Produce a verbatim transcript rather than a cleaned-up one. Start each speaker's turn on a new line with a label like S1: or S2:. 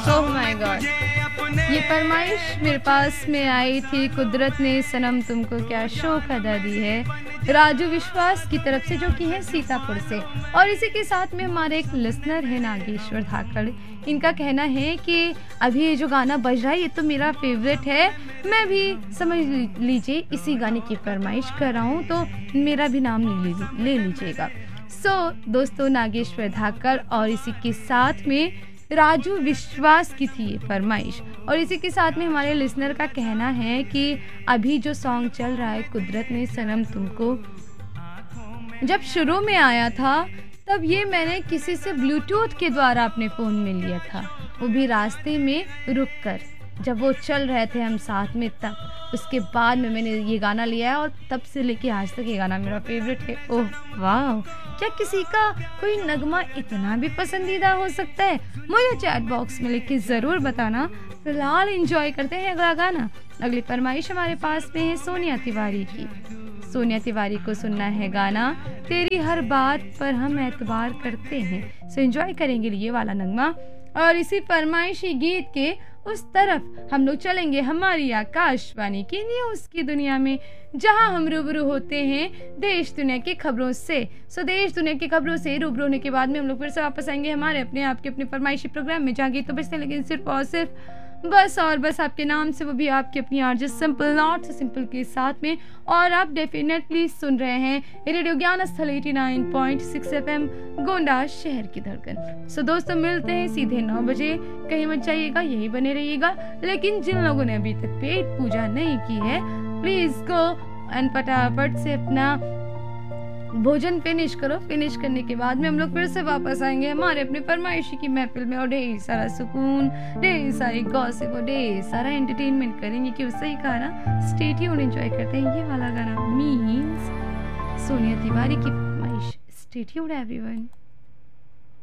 S1: Oh my God, ये फरमाइश मेरे पास में आई थी, कुदरत ने सनम तुमको क्या शौक अदा दी है, राजू विश्वास की तरफ से, जो कि है सीतापुर से। और इसी के साथ में हमारे एक लिसनर है नागेश्वर धाकड़, इनका कहना है कि अभी ये जो गाना बज रहा है ये तो मेरा फेवरेट है, मैं भी समझ लीजिए इसी गाने की फरमाइश कर रहा हूँ, तो मेरा भी नाम ले लीजिए ले लीजिएगा। सो so, दोस्तों नागेश्वर धाकड़ और इसी के साथ में राजू विश्वास की थी ये फरमाइश। और इसी के साथ में हमारे लिसनर का कहना है कि अभी जो सॉन्ग चल रहा है कुदरत ने सनम तुमको, जब शुरू में आया था तब ये मैंने किसी से ब्लूटूथ के द्वारा अपने फ़ोन में लिया था, वो भी रास्ते में रुक कर, जब वो चल रहे थे हम साथ में, तब उसके बाद में मैंने ये गाना लिया है और तब से लेके आज तक ये गाना मेरा फेवरेट है। ओह वाह, क्या किसी का कोई नगमा इतना भी पसंदीदा हो सकता है? मुझे चैट बॉक्स में लिख के ज़रूर बताना। फिलहाल एंजॉय करते हैं अगला गाना। अगली फरमाइश हमारे पास में है सोनिया तिवारी की। सोनिया तिवारी को सुनना है गाना तेरी हर बात पर हम एतबार करते हैं। सो एंजॉय करेंगे ये वाला नगमा, और इसी फरमाइशी गीत के उस तरफ हम लोग चलेंगे हमारी आकाशवाणी की न्यूज़ की दुनिया में, जहां हम रूबरू होते हैं देश दुनिया की खबरों से। सो देश दुनिया की खबरों से रूबरू होने के बाद में हम लोग फिर से वापस आएंगे हमारे अपने आपके अपने फरमाइशी प्रोग्राम में, जहाँ गीत तो बजते, लेकिन सिर्फ और सिर्फ बस और बस आपके नाम से, वो भी आपकी अपनी आरजे सिंपल नॉट से सिंपल के साथ में। और आप डेफिनेटली सुन रहे हैं रेडियो ज्ञान स्थल नवासी पॉइंट छह एफएम गोंडा शहर की धड़कन। सो दोस्तों मिलते हैं सीधे नौ बजे, कहीं मत जाइएगा, यही बने रहिएगा। लेकिन जिन लोगों ने अभी तक पेट पूजा नहीं की है, प्लीज गो एंड फटाफट से अपना भोजन फिनिश करो। फिनिश करने के बाद में हम लोग फिर से वापस आएंगे हमारे अपने फरमाइशी की महफिल में, और ढेर सारा सुकून, ढेर सारी गॉसिप और ढेर सारा एंटरटेनमेंट करेंगे। क्यों सही कहा ना, स्टे ट्यून्ड, एंजॉय करते हैं ये वाला गाना मीन्स सोनिया तिवारी की फरमाइश। Stay tuned everyone.